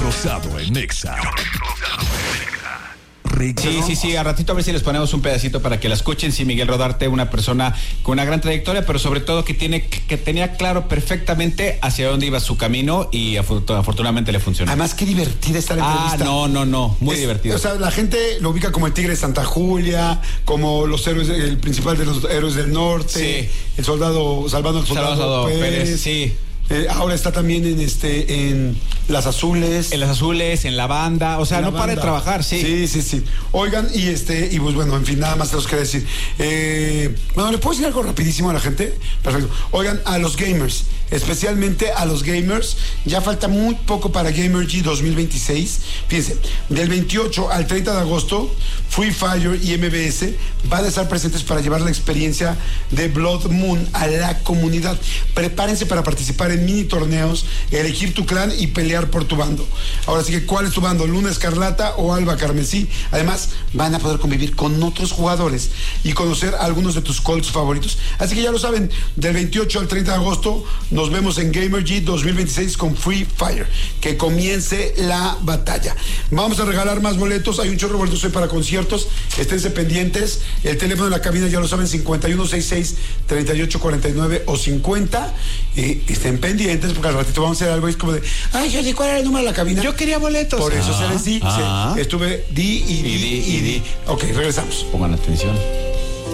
Rosado en Nexa. Sí, a ratito a ver si les ponemos un pedacito para que la escuchen. Sí, Miguel Rodarte, una persona con una gran trayectoria, pero sobre todo que tenía claro perfectamente hacia dónde iba su camino y afortunadamente le funcionó. Además, qué divertida está la entrevista. No, muy divertida. O sea, la gente lo ubica como el Tigre de Santa Julia, como los héroes, el principal de los héroes del norte, sí. El soldado, salvando al soldado Pérez. Sí. Ahora está también en Las Azules. En Las Azules, en La Banda, o sea, no para de trabajar, sí. Sí. Oigan, y pues bueno, en fin, nada más te los quería decir. Bueno, ¿le puedo decir algo rapidísimo a la gente? Perfecto. Oigan, a los gamers, especialmente a los gamers, ya falta muy poco para Gamergy 2026. Fíjense, del 28 al 30 de agosto, Free Fire y MBS van a estar presentes para llevar la experiencia de Blood Moon a la comunidad. Prepárense para participar en mini torneos, elegir tu clan y pelear por tu bando. Ahora sí que, ¿cuál es tu bando? ¿Luna Escarlata o Alba Carmesí? Además, van a poder convivir con otros jugadores y conocer algunos de tus colts favoritos. Así que ya lo saben, del 28 al 30 de agosto nos vemos en Gamergy 2026 con Free Fire. Que comience la batalla. Vamos a regalar más boletos. Hay un chorro de boletos hoy para conciertos. Esténse pendientes. El teléfono de la cabina ya lo saben, 5166-3849 o 50. Estén pendientes porque al ratito vamos a hacer algo. Es como de, ay, oye, ¿cuál era el número de la cabina? Yo quería boletos. Por eso se les di. Estuve di. Ok, regresamos. Pongan atención.